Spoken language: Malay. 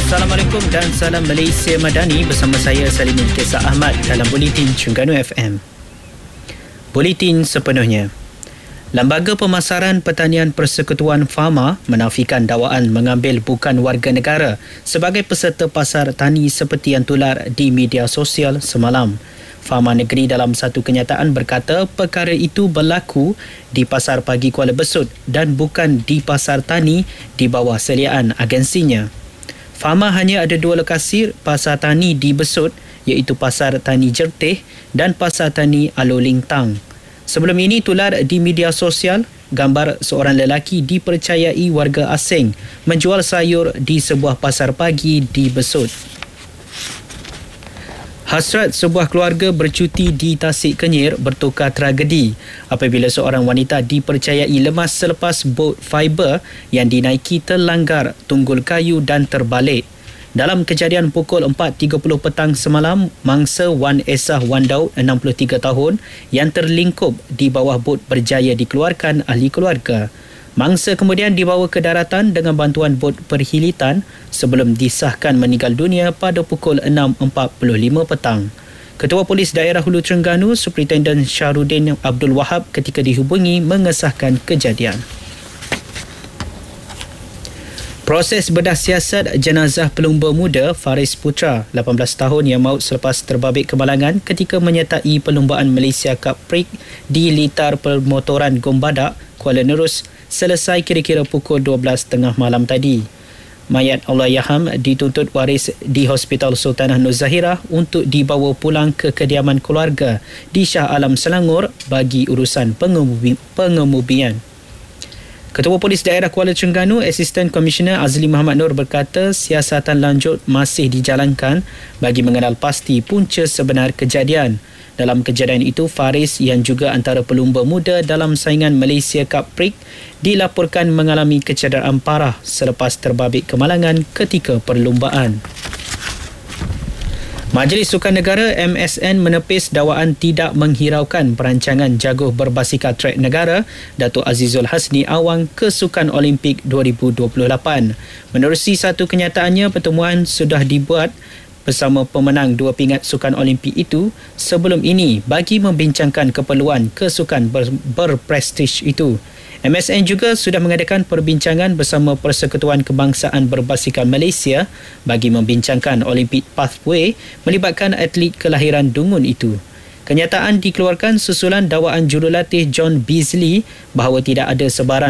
Assalamualaikum dan salam Malaysia Madani, bersama saya Salimin Kesah Ahmad dalam Buletin Terengganu FM. Buletin sepenuhnya. Lembaga Pemasaran Pertanian Persekutuan Fama menafikan dakwaan mengambil bukan warga negara sebagai peserta pasar tani seperti yang tular di media sosial semalam. Fama Negeri dalam satu kenyataan berkata perkara itu berlaku di Pasar Pagi Kuala Besut dan bukan di Pasar Tani di bawah seliaan agensinya. Fama hanya ada dua lokasi pasar tani di Besut, iaitu Pasar Tani Jerteh dan Pasar Tani Alor-Lintang. Sebelum ini tular di media sosial gambar seorang lelaki dipercayai warga asing menjual sayur di sebuah pasar pagi di Besut. Hasrat sebuah keluarga bercuti di Tasik Kenyir bertukar tragedi apabila seorang wanita dipercayai lemas selepas bot fiber yang dinaiki terlanggar tunggul kayu dan terbalik. Dalam kejadian pukul 4.30 petang semalam, mangsa Wan Esah Wan Daud, 63 tahun, yang terlingkup di bawah bot berjaya dikeluarkan ahli keluarga. Mangsa kemudian dibawa ke daratan dengan bantuan bot perhilitan sebelum disahkan meninggal dunia pada pukul 6.45 petang. Ketua Polis Daerah Hulu Terengganu, Superintendent Syahrudin Abdul Wahab ketika dihubungi mengesahkan kejadian. Proses bedah siasat jenazah pelumba muda Faris Putra, 18 tahun yang maut selepas terbabit kemalangan ketika menyertai perlumbaan Malaysia Cup Prix di litar permotoran Gombadak, Kuala Nerus selesai kira-kira pukul 12.30 malam tadi. Mayat Allahyarham dituntut waris di Hospital Sultanah Nur Zahirah untuk dibawa pulang ke kediaman keluarga di Shah Alam Selangor bagi urusan pengemubian. Ketua Polis Daerah Kuala Terengganu, Asisten Komisioner Azli Muhammad Nur berkata siasatan lanjut masih dijalankan bagi mengenal pasti punca sebenar kejadian. Dalam kejadian itu, Faris yang juga antara pelumba muda dalam saingan Malaysia Cup Prix dilaporkan mengalami kecederaan parah selepas terbabit kemalangan ketika perlumbaan. Majlis Sukan Negara MSN menepis dakwaan tidak menghiraukan perancangan jaguh berbasikal trek negara Datuk Azizul Hasni Awang ke Sukan Olimpik 2028. Menerusi satu kenyataannya, pertemuan sudah dibuat bersama pemenang dua pingat Sukan Olimpik itu sebelum ini bagi membincangkan keperluan kesukan berprestij itu. MSN juga sudah mengadakan perbincangan bersama Persekutuan Kebangsaan Berbasikal Malaysia bagi membincangkan Olympic Pathway melibatkan atlet kelahiran Dungun itu. Kenyataan dikeluarkan susulan dakwaan jurulatih John Beasley bahawa tidak ada sebarang